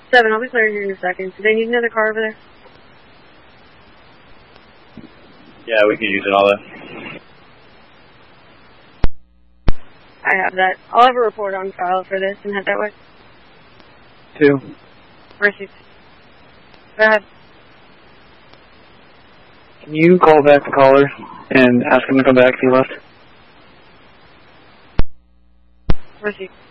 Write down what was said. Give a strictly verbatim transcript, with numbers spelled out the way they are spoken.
seven, I'll be clearing here in a second. Do they need another car over there? Yeah, we can use it all that. I have that. I'll have a report on file for this and head that way. Two. Mercy. Go ahead. Can you call back the caller and ask him to come back if he left? Mercy.